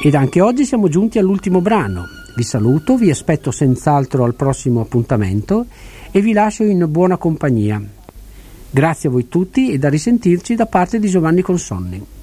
Ed anche oggi siamo giunti all'ultimo brano. Vi saluto, vi aspetto senz'altro al prossimo appuntamento e vi lascio in buona compagnia. Grazie a voi tutti e da risentirci da parte di Giovanni Consonni.